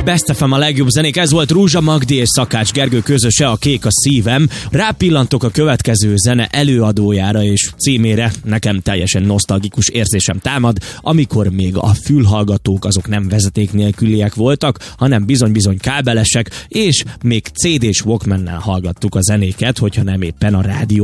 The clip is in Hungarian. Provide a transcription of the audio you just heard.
Best FM a legjobb zenék, ez volt Rúzsa Magdi és Szakács Gergő közöse, a Kék a szívem. Rápillantok a következő zene előadójára és címére, nekem teljesen nosztalgikus érzésem támad, amikor még a fülhallgatók azok nem vezeték nélküliek voltak, hanem bizony-bizony kábelesek, és még CD-s Walkmannel hallgattuk a zenéket, hogyha nem éppen a rádió